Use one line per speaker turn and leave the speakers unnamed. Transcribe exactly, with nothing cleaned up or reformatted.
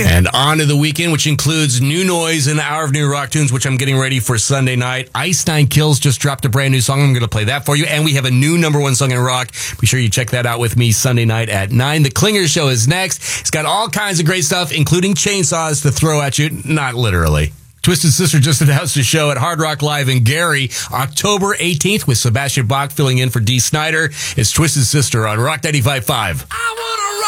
And on to the weekend, which includes new noise in the hour of new rock tunes, which I'm getting ready for Sunday night. Ice Nine Kills just dropped a brand new song. I'm going to play that for you. And we have a new number one song in rock. Be sure you check that out with me Sunday night at nine. The Klinger Show is next. It's got all kinds of great stuff, including chainsaws to throw at you. Not literally. Twisted Sister just announced a show at Hard Rock Live in Gary, October eighteenth, with Sebastian Bach filling in for Dee Snider. It's Twisted Sister on Rock ninety-five point five.